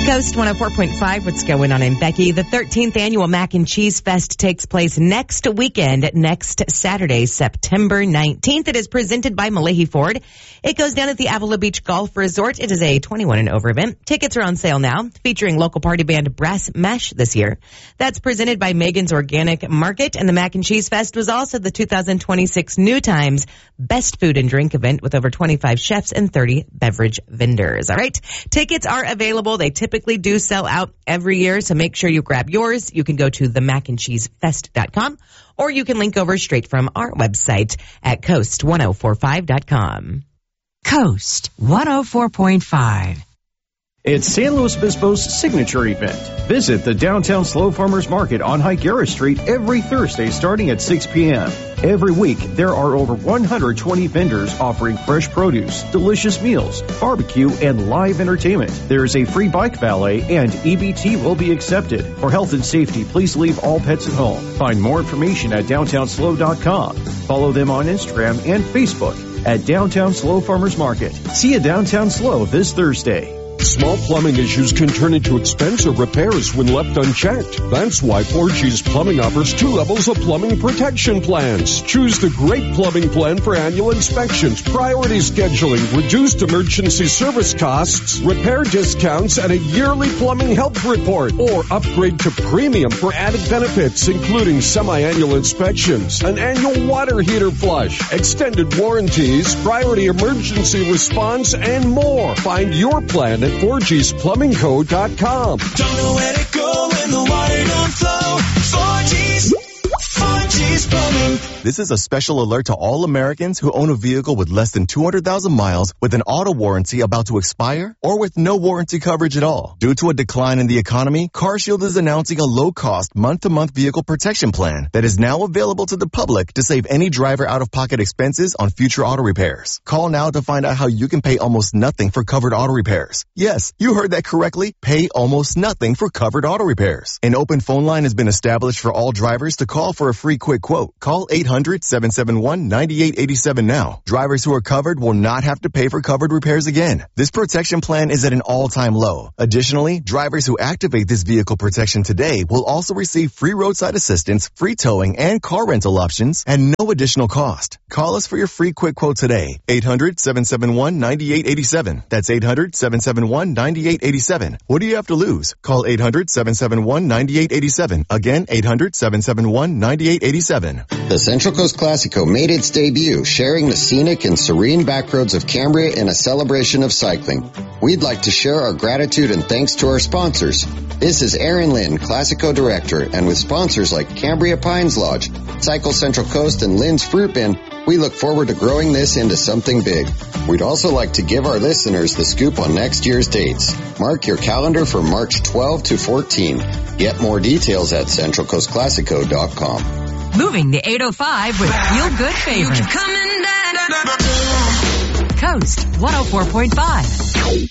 Coast 104.5, what's going on? I'm Becky. The 13th annual Mac and Cheese Fest takes place next weekend, next Saturday, September 19th. It is presented by Malahi Ford. It goes down at the Avila Beach Golf Resort. It is a 21 and over event. Tickets are on sale now, featuring local party band Brass Mesh this year. That's presented by Megan's Organic Market. And the Mac and Cheese Fest was also the 2026 New Times Best Food and Drink event with over 25 chefs and 30 beverage vendors. All right. Tickets are available. They typically do sell out every year, so make sure you grab yours. You can go to themacandcheesefest.com or you can link over straight from our website at coast1045.com. Coast 104.5. It's San Luis Obispo's signature event. Visit the downtown Slow Farmers Market on Higuera Street every Thursday starting at 6 p.m. Every week, there are over 120 vendors offering fresh produce, delicious meals, barbecue, and live entertainment. There is a free bike valet, and EBT will be accepted. For health and safety, please leave all pets at home. Find more information at downtownslow.com. Follow them on Instagram and Facebook at Downtown Slow Farmers Market. See you Downtown Slow this Thursday. Small plumbing issues can turn into expensive repairs when left unchecked. That's why 4G's Plumbing offers 2 levels of plumbing protection plans. Choose the Great Plumbing Plan for annual inspections, priority scheduling, reduced emergency service costs, repair discounts, and a yearly plumbing health report. Or upgrade to Premium for added benefits, including semi-annual inspections, an annual water heater flush, extended warranties, priority emergency response, and more. Find your plan at 4gsplumbingco.com. Don't know where to go when the water don't flow. 4G's Plumbing. This is a special alert to all Americans who own a vehicle with less than 200,000 miles with an auto warranty about to expire or with no warranty coverage at all. Due to a decline in the economy, CarShield is announcing a low-cost month-to-month vehicle protection plan that is now available to the public to save any driver out-of-pocket expenses on future auto repairs. Call now to find out how you can pay almost nothing for covered auto repairs. Yes, you heard that correctly. Pay almost nothing for covered auto repairs. An open phone line has been established for all drivers to call for a free quick quote. Call 800-771-9887 now. Drivers who are covered will not have to pay for covered repairs again. This protection plan is at an all-time low. Additionally, drivers who activate this vehicle protection today will also receive free roadside assistance, free towing, and car rental options at no additional cost. Call us for your free quick quote today. 800-771-9887. That's 800-771-9887. What do you have to lose? Call 800-771-9887. Again, 800-771-9887. The Central Coast Classico made its debut, sharing the scenic and serene backroads of Cambria in a celebration of cycling. We'd like to share our gratitude and thanks to our sponsors. This is Aaron Lynn, Classico Director, and with sponsors like Cambria Pines Lodge, Cycle Central Coast, and Lynn's Fruit Bin, we look forward to growing this into something big. We'd also like to give our listeners the scoop on next year's dates. Mark your calendar for March 12 to 14. Get more details at centralcoastclassico.com. Moving to 805 with Feel Good Favorites. Coast 104.5.